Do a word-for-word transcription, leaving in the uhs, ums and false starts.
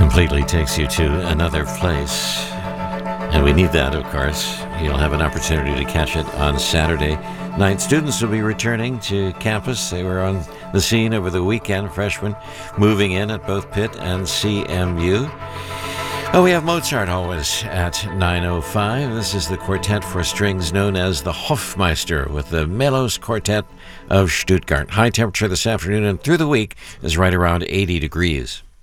completely takes you to another place. And we need that, of course. You'll have an opportunity to catch it on Saturday night. Students will be returning to campus. They were on the scene over the weekend, freshmen moving in at both Pitt and C M U. Oh, we have Mozart always at nine oh five. This is the quartet for strings known as the Hofmeister with the Melos Quartet of Stuttgart. High temperature this afternoon and through the week is right around eighty degrees.